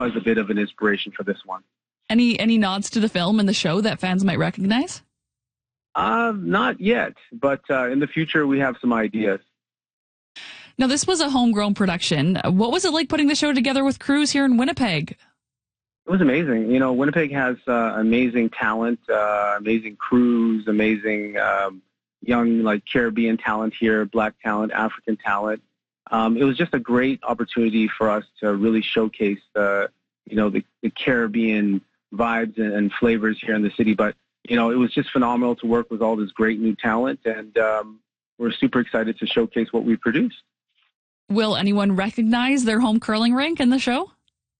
was a bit of an inspiration for this one. Any nods to the film and the show that fans might recognize? Not yet, but in the future we have some ideas. Now, this was a homegrown production. What was it like putting the show together with crews here in Winnipeg? It was amazing. You know, Winnipeg has amazing talent, amazing crews, amazing young, like, Caribbean talent here, Black talent, African talent. It was just a great opportunity for us to really showcase the Caribbean vibes and flavors here in the city. But, you know, it was just phenomenal to work with all this great new talent, and we're super excited to showcase what we produced. Will anyone recognize their home curling rink in the show?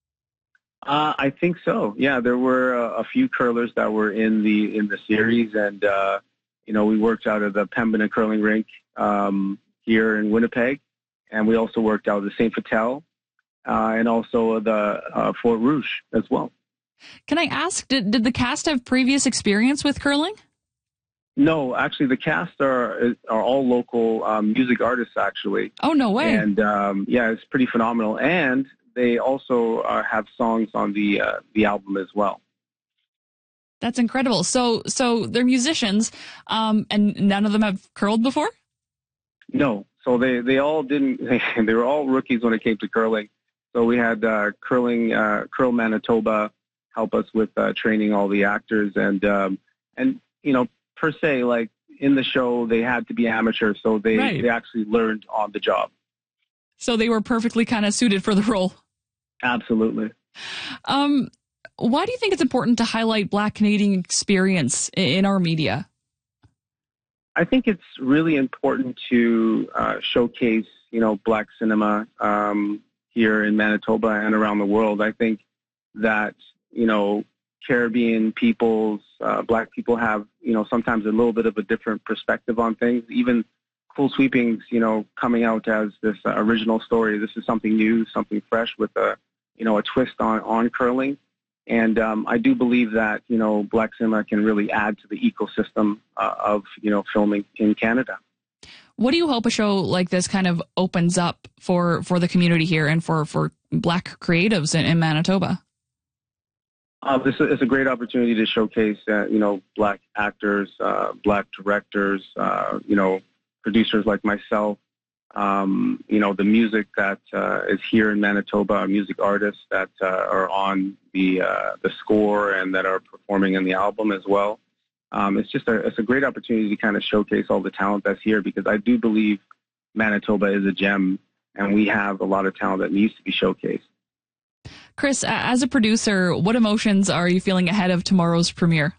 I think so. Yeah, there were a few curlers that were in the series, and we worked out of the Pembina curling rink here in Winnipeg, and we also worked out of the Saint Vital and also the Fort Rouge as well. Can I ask, did the cast have previous experience with curling? No, actually, the cast are all local music artists, actually. Oh, no way. And, it's pretty phenomenal. And they also have songs on the album as well. That's incredible. So they're musicians, and none of them have curled before? No. So they all didn't. They were all rookies when it came to curling. So we had Curl Manitoba help us with training all the actors, and per se, like, in the show, they had to be amateurs, so they actually learned on the job. So they were perfectly kind of suited for the role. Absolutely. Why do you think it's important to highlight Black Canadian experience in our media? I think it's really important to showcase, Black cinema here in Manitoba and around the world. I think that, Caribbean peoples, Black people have, sometimes a little bit of a different perspective on things. Even Cool Sweepings, coming out as this original story. This is something new, something fresh with a twist on curling. And I do believe that, Black cinema can really add to the ecosystem of, filming in Canada. What do you hope a show like this kind of opens up for the community here and for Black creatives in Manitoba? This is a great opportunity to showcase, Black actors, Black directors, producers like myself, the music that is here in Manitoba, music artists that are on the score and that are performing in the album as well. It's a great opportunity to kind of showcase all the talent that's here, because I do believe Manitoba is a gem, and we have a lot of talent that needs to be showcased. Chris, as a producer, what emotions are you feeling ahead of tomorrow's premiere?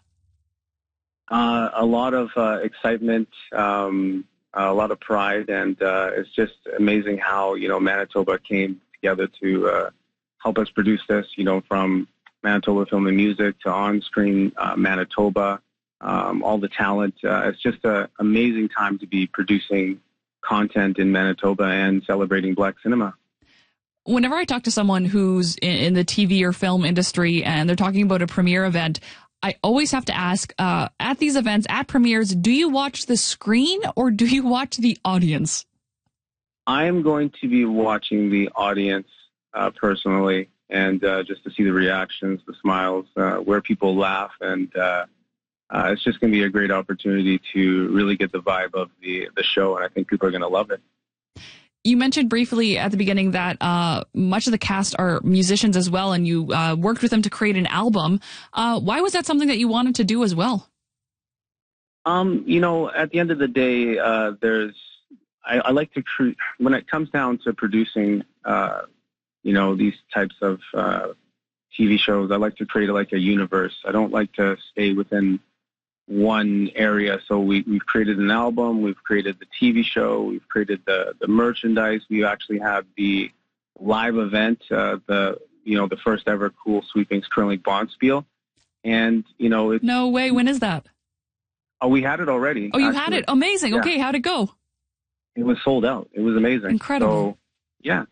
A lot of excitement, a lot of pride, and it's just amazing how, Manitoba came together to help us produce this, from Manitoba Film and Music to On-Screen Manitoba, all the talent. It's just an amazing time to be producing content in Manitoba and celebrating Black cinema. Whenever I talk to someone who's in the TV or film industry and they're talking about a premiere event, I always have to ask, at these events, at premieres, do you watch the screen or do you watch the audience? I am going to be watching the audience personally, and just to see the reactions, the smiles, where people laugh, and it's just going to be a great opportunity to really get the vibe of the show, and I think people are going to love it. You mentioned briefly at the beginning that much of the cast are musicians as well, and you worked with them to create an album. Why was that something that you wanted to do as well? At the end of the day, I like to create, when it comes down to producing, these types of TV shows, I like to create like a universe. I don't like to stay within one area. So we've created an album, we've created the TV show, we've created the merchandise. We actually have the live event, the first ever Cool Sweepings Curling Bonspiel. And, it's... No way, when is that? Oh, we had it already. Oh, you had it? Amazing. Yeah. Okay, how'd it go? It was sold out. It was amazing. Incredible. So, yeah.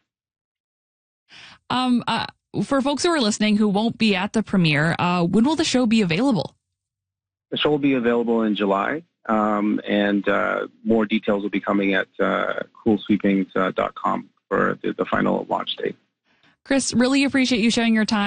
For folks who are listening who won't be at the premiere, when will the show be available? The show will be available in July, and more details will be coming at coolsweepings.com for the final launch date. Chris, really appreciate you sharing your time.